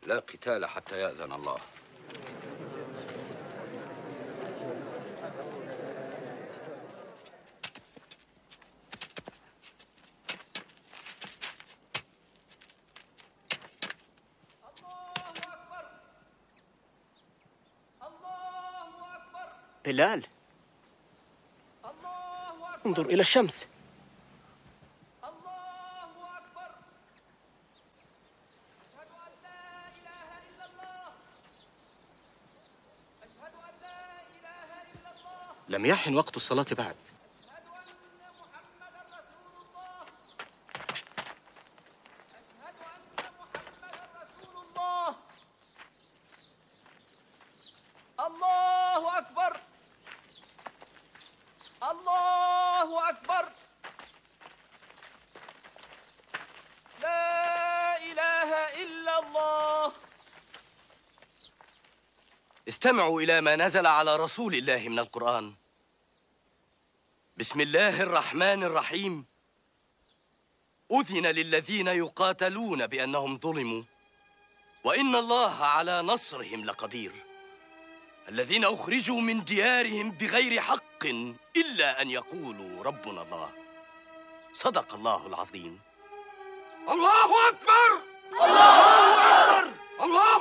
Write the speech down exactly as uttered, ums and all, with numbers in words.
لا قتال حتى يأذن الله. بلال، انظر إلى الشمس. الله أكبر. أشهد أن لا إله إلا الله. أشهد أن لا إله إلا الله. لم يحن وقت الصلاة بعد. أشهد أن محمدا رسول الله. أشهد أن محمدا رسول الله. الله أكبر. الله أكبر. لا إله إلا الله. استمعوا إلى ما نزل على رسول الله من القرآن. بسم الله الرحمن الرحيم. أذن للذين يقاتلون بأنهم ظلموا وإن الله على نصرهم لقدير. الذين أخرجوا من ديارهم بغير حق إلا أن يقولوا ربنا الله. صدق الله العظيم. الله أكبر. الله أكبر. الله